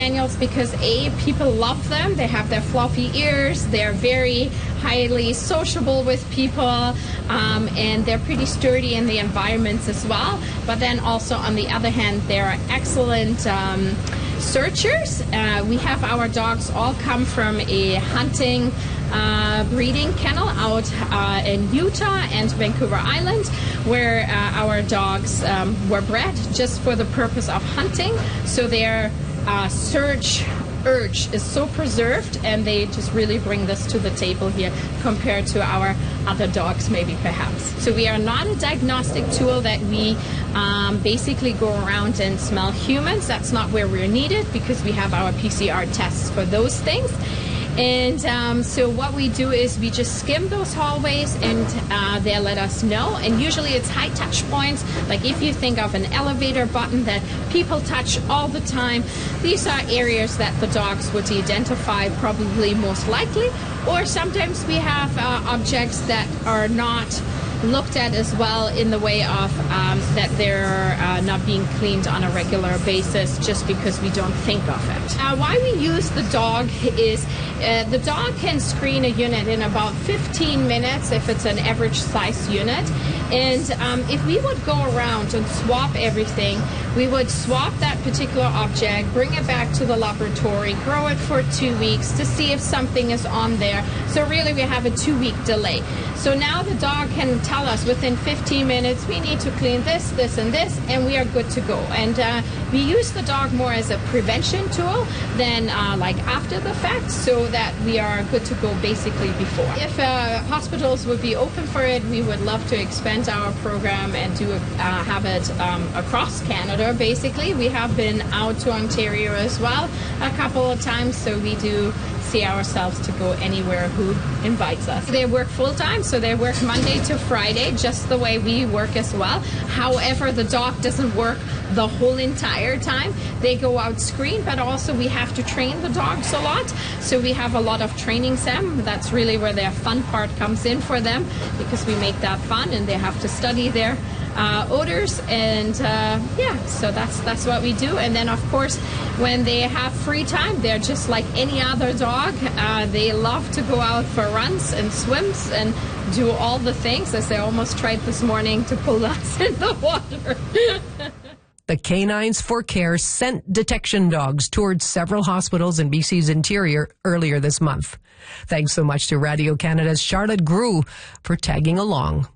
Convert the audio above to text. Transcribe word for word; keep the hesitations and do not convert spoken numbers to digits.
Spaniels because A, people love them. They have their fluffy ears. They're very highly sociable with people, um, and they're pretty sturdy in the environments as well. But then also on the other hand, they're excellent um, searchers. Uh, we have our dogs all come from a hunting Uh, breeding kennel out uh, in Utah and Vancouver Island, where uh, our dogs um, were bred just for the purpose of hunting. So their uh, search urge is so preserved, and they just really bring this to the table here compared to our other dogs maybe perhaps. So we are not a diagnostic tool that we um, basically go around and smell humans. That's not where we're needed, because we have our P C R tests for those things. And um, so what we do is we just skim those hallways, and uh, they let us know. And usually it's high touch points, like if you think of an elevator button that people touch all the time, these are areas that the dogs would identify probably most likely. Or sometimes we have uh, objects that are not looked at as well, in the way of um, that they're uh, not being cleaned on a regular basis just because we don't think of it. Uh, why we use the dog is uh, the dog can screen a unit in about fifteen minutes if it's an average size unit. And um, if we would go around and swap everything, we would swap that particular object, bring it back to the laboratory, grow it for two weeks to see if something is on there. So really we have a two-week delay. So now the dog can tell us within fifteen minutes, we need to clean this, this, and this, and we are good to go. And uh, we use the dog more as a prevention tool than uh, like after the fact, so that we are good to go basically before. If uh, hospitals would be open for it, we would love to expand our program and do uh, have it um, across Canada, basically. We have been out to Ontario as well a couple of times, so we do see ourselves to go anywhere who invites us. They work full-time, so they work Monday to Friday, just the way we work as well. However, the dog doesn't work the whole entire time. They go out screen, but also we have to train the dogs a lot. So we have a lot of training them. That's really where their fun part comes in for them, because we make that fun, and they have to study their Uh, odors, and uh, yeah, so that's that's what we do. And then of course, when they have free time, they're just like any other dog. Uh, they love to go out for runs and swims and do all the things, as they almost tried this morning to pull us in the water. The Canines for Care scent detection dogs toured several hospitals in B C's interior earlier this month. Thanks so much to Radio Canada's Charlotte Grew for tagging along.